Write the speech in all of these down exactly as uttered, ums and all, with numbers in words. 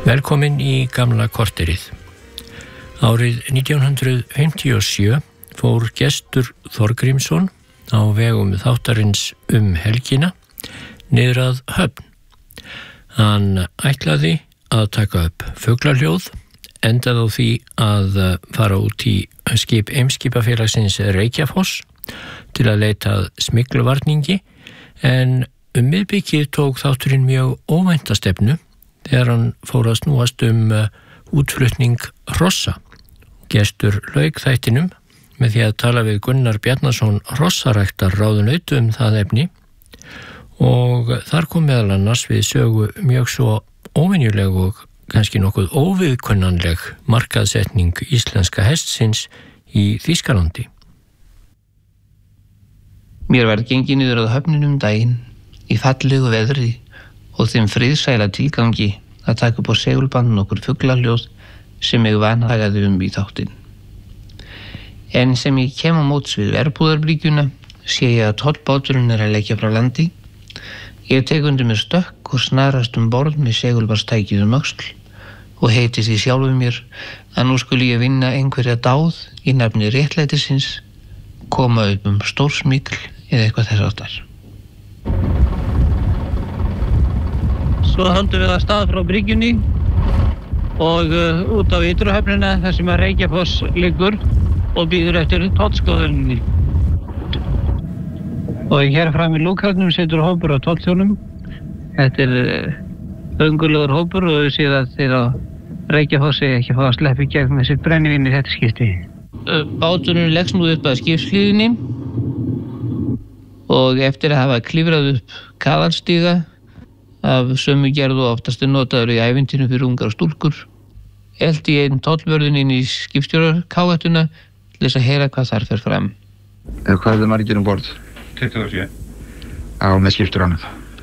Velkomin í gamla korterið. Árið nítján hundruð fimmtíu og sjö fór Gestur Þorgrímsson á vegum þáttarins um helgina niður að Höfn. Hann ætlaði að taka upp fuglahljóð, endaði á því að fara út í skip Eimskipafélagsins Reykjafoss til að leita að smygluvarningi, en um miðbikið tók þátturinn mjög óvænta stefnu þegar hann fór að snúast um útflutning hrossa. Gestur lauk þættinum með því að tala við Gunnar Bjarnason hrossaræktar ráðunautu um það efni, og þar kom meðal annars við sögu mjög svo óvenjuleg og kannski nokkuð óviðkunnanleg markaðsetning íslenska hestsins í Þýskalandi. Mér var gengið niður að höfninum daginn í fallegu veðri og þeim friðsæla tilgangi að taka upp á segulband nokkur fuglahljóð sem ég vanhagaði um í þáttinn. En sem ég kem á móts við verbúðarbríkjuna sé ég að tollbáturinn er að leggja frá landi. Ég tek undir mér stökk og snarast um borð með segulbarstækið um öxl og heiti því sjálfum mér að nú skuli ég vinna einhverja dáð í nafni réttlætisins, koma upp um stórsmygl eða eitthvað þess áttar. Svo höldum við að stað frá bryggjunni og uh, út á Ytruhöfnina þar sem að Reykjafoss liggur og býður eftir tollskoðuninni. Og hér fram í lúkharnum situr hópur á tollþjónum. Þetta er uh, öngulegur hópur og við séum að þeir á Reykjafossi ekki fá að sleppa í gegn með sitt brennivín í þetta skipti. Uh, báturinn leggst nú upp að skipshlíðinni og eftir að hafa klifrað upp kaðalstíga af sömu gerð og oftast er notaður í ævintýrum fyrir ungar og stúlkur, elti ég einn tollvörðun inn í skipstjórarkáettuna til þess að heyra hvað þar fer fram. Hvað er það margir um borð? tuttugu og sjö. Á, með skipstjóranum.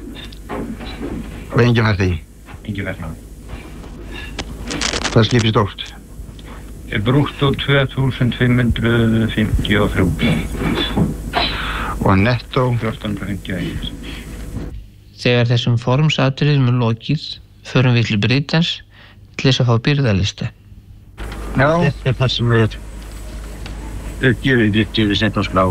Og engin farþegi? Engin farþegi. Hvað er skipið stórt? Er brúttó tvö þúsund fimm hundruð fimmtíu og þrjú. Og nettó? fjórtán hundruð fimmtíu og eitt. Þegar þessum formsatriðum er lokið, förum við til Britans til þess að fá birgðalista. Já. Þetta er það sem við uppgjöfum við til að setja á skrá.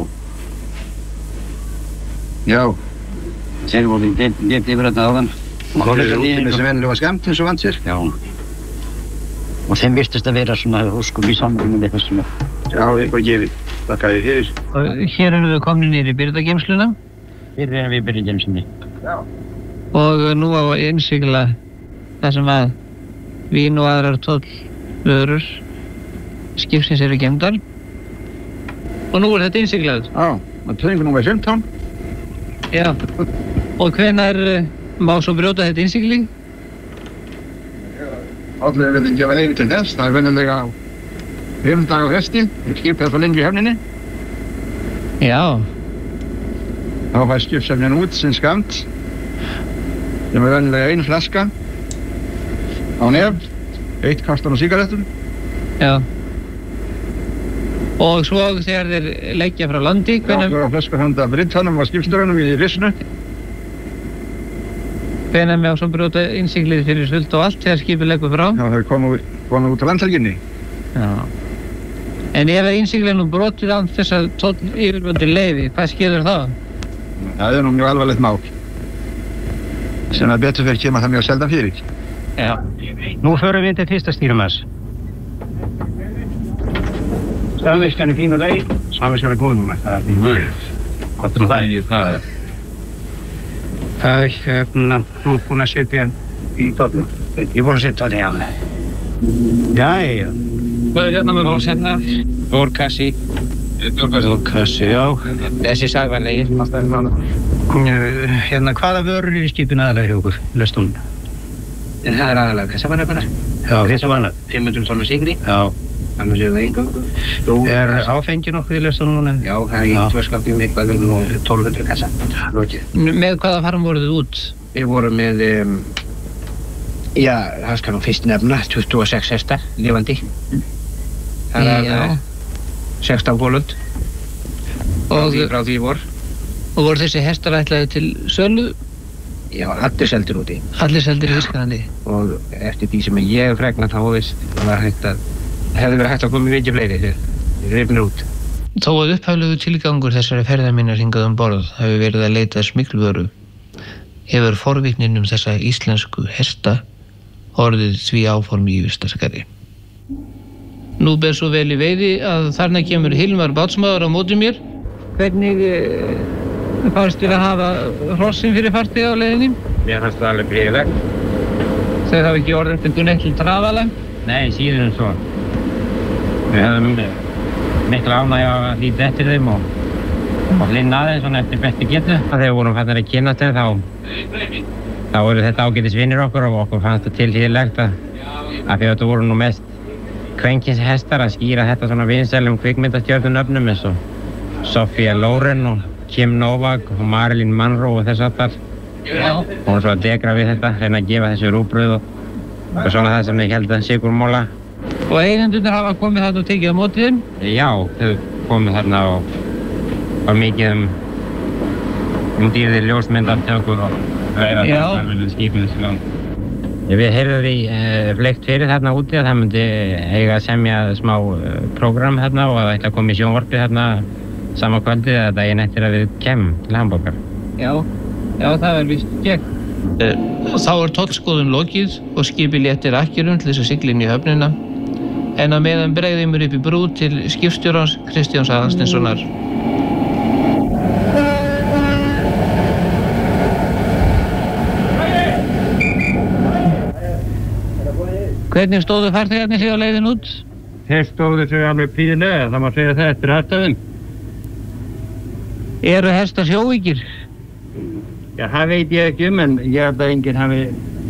Já. Þeir voru nefnt yfir þetta áðan. Þeir eru úti með sem venjulega skemmt eins og vant sér. Já. Og þeim virtist að vera svona óskum í samrunum við þessum. Já, eitthvað gefið. Þakka þið fyrir. Og hér erum við komin niður í birgðageymsluna. Hér erum við birgðageymslunni. Já. Og nú á að innsigla það sem að vín og aðrar tollvörur skipsins eru geymdar. Og nú er þetta innsiglað. Já, og tveimur númer fimmtán. Já. Og hvenær má svo brjóta þetta innsigling? Allir vil gefa leyfi til þess. Það er venjulega á fimm daga fresti. Skipið er svo lengi í höfninni. Já. Þá fær skipshöfnin út sinn skamt. sem er venjulega ein flaska á nef, eitt kastan og sígarettum. Já. Og svo þegar þeir leggja frá landi, hvenær... Já, það var flaska handa Brittanum og skipstjóranum í rissinu. Hvenær með á svo brjóta innsiglið fyrir sult og allt þegar skipið leggur frá? Já, það er komið, komið út á landhelginni. Já. En ef innsiglið nú brotið án þess að tónn yfirböndi leyfi, hvað skilur það? Það er nú mjög alvarlegt mál. Sem að betur fyrir kemur það mjög seldan fyrir. Já. Nú förum við til fyrsta stýrumanns. Samviskan er fín og leið. Samviskan er góð núna. Það er fín mjög. Hvað er það í það? Það er hérna, þú er búinn að setja í tónn. Ég er búinn að setja það í hann. Jæja. Hvað er hérna með hólsefna? Bórkassi. Bórkassi, já. Þessi sagvanlegi. Hérna, hvaða vörur er í skipinu aðalega hjá okkur? Löst hún? Það er aðalega kassavanna bara. Já, kassavanna. fimm hundruð tonn af sigri. Já. Þannig séu það eingöngu. Er áfengi nokkuð í löst hún núna? Já, það er í tvöskapjum eitthvað og tólf hundruð kassa. Lókið. Með hvaða farm voruð þið út? Við vorum með, um, já, það skal nú fyrst nefna, tuttugu og sex hestar, lifandi. Það er að sextán bólund. Og frá því vor. Og voru þessi hestar ætlaði til sölu? Já, allir seldir úti. Allir seldir í Þýskalandi. Og eftir því sem ég hef fregnað þá veist, var hægt að, hefði verið hægt að koma mikið fleiri þegar rifnir út. Þó að upphaflegu tilgangur þessari ferðarminnar hingað um borð hafi verið að leita smyglvöru, hefur forvitnin um þessa íslensku hesta orðið því áform í vistaskari. Nú ber svo vel í veiði að þarna kemur Hilmar bátsmaður á móti mér. Hvernig eh, fannst þér að hafa hrossin fyrir farþega á leiðinni? Mér fannst það alveg gríðilegt. Þau hafa ekki orðið til neitt til trafalag? Nei, síður en svo. Við höfum mikla ánægju að líta eftir þeim og, og linna aðeins svona eftir bestu getu. Þegar við vorum farnir að kynnast þeim þá, þá voru þetta ágætis vinir okkur og okkur fannst það tilhlýðilegt að, að því að þetta voru nú mest kvenkins hestar að skýra þetta svona vinsælum kvikmyndastjörnunöfnum eins og Sophia Loren og Kim Novak og Marilyn Monroe og þess aftar. Og svo að degra við þetta, reyna að gefa þessu rúbröð og, og svona það sem ég held að sigurmóla. Og eigendurnir hafa komið þarna og tekið á móti þeim? Já, þau komið þarna og var mikið um, um dýrðir ljósmyndartökur og ræða skipinu þessu land. Við heyrðum því uh, fleikt fyrir þarna úti að það myndi eiga að semja smá uh, prógram þarna og að það ætla að koma í sjónvarpið þarna sama kvöldið eða daginn eftir að við kemum til Hamborgar. Já, já það er víst gegn. Uh, þá er tollskoðun lokið og skipið léttir akkerum til þess að sigla inn í höfnina en að meðan bregðum við upp í brú til skipstjórans Kristjáns Aðalsteinssonar. Hvernig stóðu farþegarnir sig á leiðin út? Þeir stóðu sig alveg píðilega, það má segja það eftir hestöðum. Eru hestar sjóvíkir? Já, það veit ég ekki um, en ég held að enginn hafi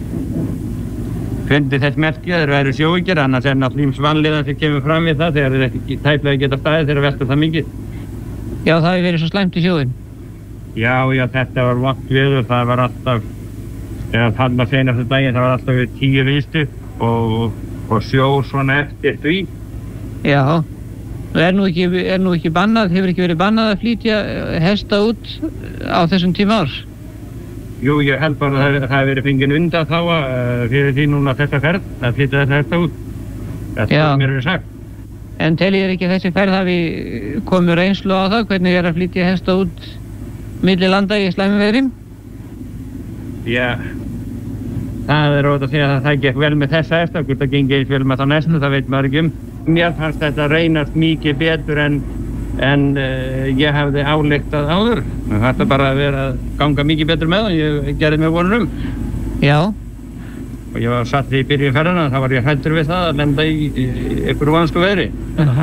fundið þess merki að þeir væru sjóvíkir, annars er náttúrulega ýmis vanlíðan sem kemur fram við það þegar þeir ekki tæplega geta staðið þegar veltur það mikið. Já, það hefur verið svo slæmt í sjóinn. Já, já, þetta var vont veður, það var alltaf, þegar þarna seinasta daginn, það var alltaf við tíu vistu og, og sjó svona eftir því. Já, er nú ekki, er nú ekki bannað, hefur ekki verið bannað að flytja hesta út á þessum tíma árs? Jú, ég held bara að það hefur verið fengið undan þá uh, fyrir því núna þessa ferð að flytja þessa hesta út. Þetta er mér verið sagt. En teljið þér ekki að þessi ferð hafi komið reynslu á það, hvernig er að flytja hesta út milli landa í slæmu veðri? Já, það er ótaf að segja að það gekk vel með þessa hesta, hvort það gengi eins vel með þá næstu, það veit maður ekki um. Mér fannst þetta reynast mikið betur en, en uh, ég hefði áleiktað áður. Þetta bara að vera að ganga mikið betur með og ég gerði mig vonur um. Já. Og ég var satt í byrju ferðina, þá var ég hræddur við það að lenda í, í einhverju vansku veðri. Uh-huh.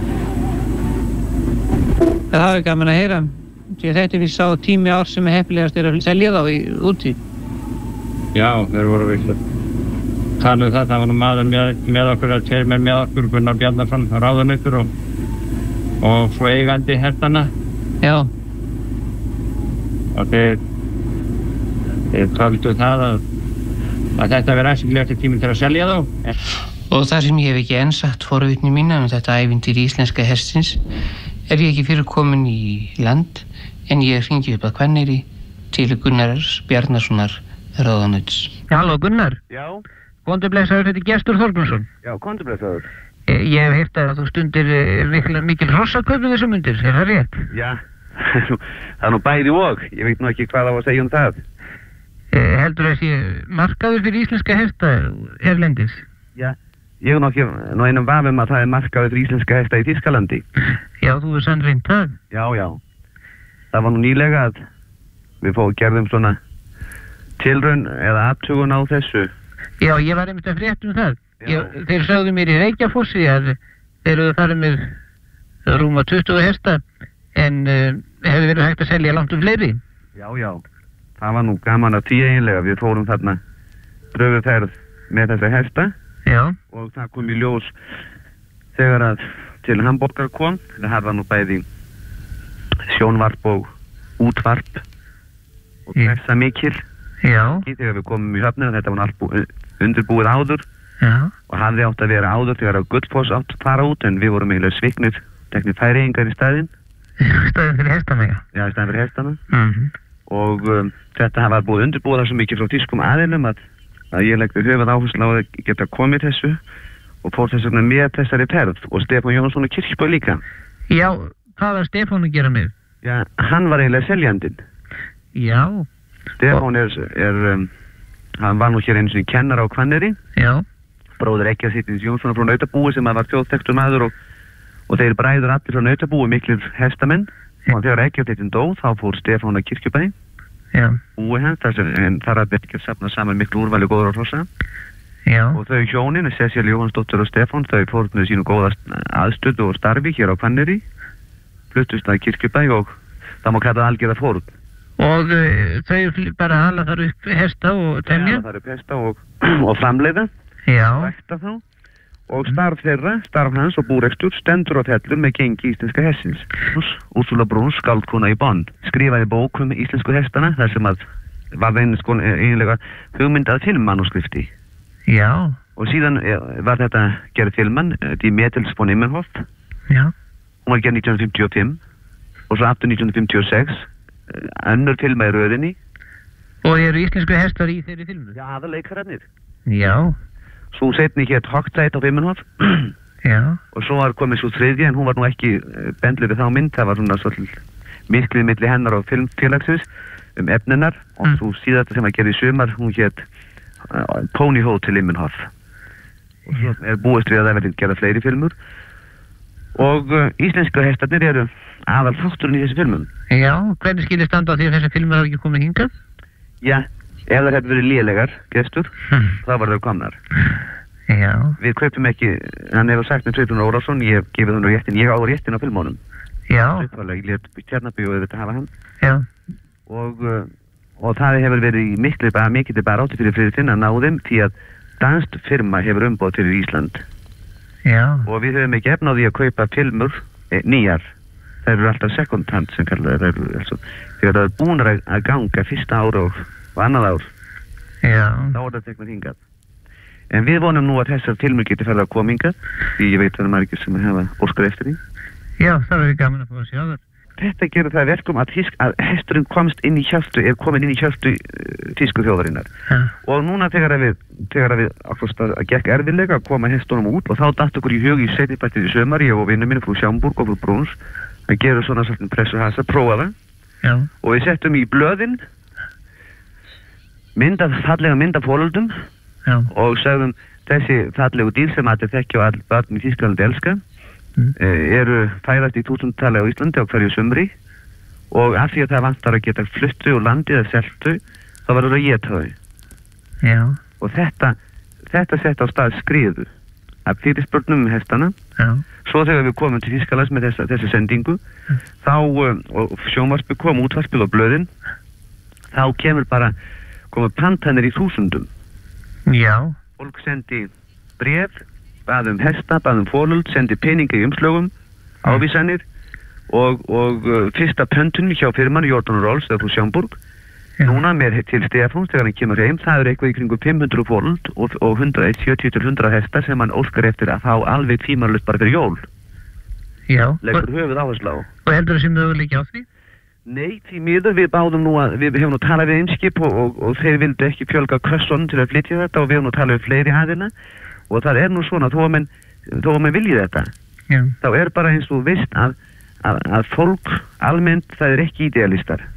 Það er gaman að heyra. Þetta er við sá tími ár sem er heppilegast er að selja þá í úti. Já, þeir voru við tala um það, það var nú maður með, með okkur að tveir með með okkur, Gunnar Bjarnason, ráðunautur og, og svo eigandi hestana. Já. Og þeir, þeir töldu það að, að þetta verið æskilegasti tíminn til að selja þá. Og þar sem ég hef ekki enn sagt forvitni mína um þetta ævintýri íslenska hestsins, er ég ekki fyrir komin í land, en ég hringi upp að Hvanneyri til Gunnars Bjarnasonar ráðunauts. Halló Gunnar. Já. Komdu blessaður, þetta er Gestur Þorgrímsson. Já, komdu blessaður. Ég hef heyrt að þú stundir mikil, mikil hrossakaup þessum mundir, er það rétt? Já, það er nú bæði og, ég veit nú ekki hvað á að segja um það. Eh, heldur það sé markaður fyrir íslenska hesta erlendis? Já, ég er nú ekki nú einum vafum að það er markaður fyrir íslenska hesta í Þýskalandi. Já, þú er sannreint það. Já, já. Það var nú nýlega að við fóðum gerðum svona tilraun eða athugun á þessu. Já, ég var einmitt að frétta um það. Ég, þeir sagðu mér í Reykjafossi að þeir eru farið með rúma tuttugu hesta en uh, hefði verið hægt að selja langt um fleiri. Já, já. Það var nú gaman að því eiginlega. Við fórum þarna pröfuferð með þessa hesta. Já. Og það kom í ljós þegar að til Hamborgar kom. Það var nú bæði sjónvarp og útvarp og pressa mikil. Já. Þegar við komum í höfnina, þetta var allt undirbúið áður. Já. Og hafði átt að vera áður þegar að Gullfoss átt að fara út, en við vorum eiginlega sviknir teknir færiðingar í staðinn. Í staðinn fyrir hestana, já. Já, í staðinn fyrir hestana. Mm-hmm. og um, þetta var búið undirbúið það svo mikið frá þýskum aðilum að, að ég legði höfuð áherslu á að geta komið þessu og fór þess vegna með þessari ferð og Stefán Jónsson og Kirkjubæ líka. Já, hvað var Stefán að gera með? Já, hann var eiginlega seljandinn. Já. Stefán er, er um, hann var nú hér einu sinni kennar á Hvanneyri. Já. Bróðir Eggerts Jónsson frá Nautabúi sem var þjóðþekktur maður og, og þeir bræður allir frá Nautabúi miklir hestamenn. Og þegar Eggerts dó þá fór Stefán að Kirkjubæ. Já. Búi hans, þar sem þar að Eggerts safna saman miklu úrvali góður á hrossa. Já. Og þau hjónin, Cecilia Jóhannsdóttir og Stefán, þau fórnuðu sínu góða aðstöðu og starfi hér á Hvanneyri, fluttust að Kirkjubæ og það má kalla algjörða fórn. Og uh, þau bara hala þar upp hesta og temja? Hala þar upp hesta og, og framleiða. Já. Rækta þá. Og starf þeirra, starf hans og búrekstur stendur á fellur með gengi íslenska hestins. Úrsula Brún, skáldkona í Bonn, skrifaði bók um íslensku hestana þar sem að var þeim sko eiginlega hugmynd að filmmanuskrifti. Já. Og síðan var þetta gerð filman, Die Mädels von Immenhof. Já. Hún var gerð nítján hundruð fimmtíu og fimm og svo aftur nítján hundruð fimmtíu og sex. Önnur filma í röðinni. Og eru íslensku hestar í þeirri filmu? Já, aðaleikhararnir. Já. Svo seinni hétt Hochzeit á Immenhof. Já. Og svo var komið svo þriðja en hún var nú ekki bendlið við þá mynd. Það var svona svolítið miklið milli hennar og filmfélagsins um efninar. Og mm. svo síðasta sem var gerð í sumar, hún hétt Uh, Pony Hotel Immenhof og svo er búist við að það verði gera fleiri filmur og uh, íslenska hestarnir eru aðal þátturinn í þessi filmum. Já, hvernig skilir standa á því að þessi filmur hafa ekki komið hingað? Já, ef það hefði verið lélegar gestur, hmm. þá var það komnar. Já. Við kaupum ekki, hann hefur sagt með Sveiflun Órásson, ég hef gefið hann réttin, ég á réttin á filmónum. Já. Ég let Tjarnabíu auðvitað hafa hann. Já. Og uh, og það hefur verið miklu bara mikið bara átti fyrir friðinn að ná þeim því að dansk firma hefur umboð til Ísland. Já. Og við höfum ekki efna á því að kaupa filmur e, nýjar. Það eru alltaf second hand sem kallar það eru altså þegar það er búin að ganga fyrsta ár og, og annað ár. Já. Þá er það teknað hingað. En við vonum nú að þessar filmur geti farið að koma hingað því ég veit að það er margir sem hafa óskar eftir því. Já, það er gaman að fá að sjá það. Þetta gerur það verkum að, tísk, að hesturinn komst inn í hjöltu, er komin inn í hjöltu uh, tísku þjóðarinnar. Ja. Og núna þegar við, þegar við akkurst að gekk erfiðlega að koma hestunum út og þá datt okkur í hug í setjipættið í sömar, ég og vinnu mínu frú Sjámburg og frú Brúns, að gera svona svolítið pressuhasa, prófa það. Ja. Og við settum í blöðin mynda, fallega mynd af fólöldum ja. Og sagðum þessi fallegu dýr sem að þetta þekkja og all barn í Þýskalandi elska. Mm. eru færast í þúsundtali á Íslandi á hverju sumri og af því að það vantar að geta fluttu og landið að seltu þá verður að geta þau. Já. Og þetta þetta sett á stað skriðu af fyrirspurnum um hestana. Já. Svo þegar við komum til Þýskalands með þessa, þessa sendingu mm. þá og sjónvarpið kom útvarpið og blöðin þá kemur bara komur pantanir í þúsundum. Já. Fólk sendi bréf baðum hesta, baðum fólöld, sendi peninga í umslögum, ávísanir og, og uh, fyrsta pöntun hjá firman Jordan Rolls eða frú Sjámburg. Ja. Núna með til Stefáns þegar hann kemur heim, það er eitthvað í kringu fimm hundruð fólöld og, og sjötíu til hundrað hestar sem hann óskar eftir að fá alveg tímarlust bara fyrir jól. Já. Leggur höfuð áherslu á. Og heldur það sem möguleiki á því? Nei, því miður við báðum nú að við hefum nú talað við Eimskip og, og, og þeir vildu ekki fjölga krössunum til að flytja þetta og við hefum nú talað við fleiri aðina. Og það er nú svona, þó að menn, þó að menn vilji þetta, Já. Þá er bara eins og vist að, að, að fólk almennt, það er ekki idealistar.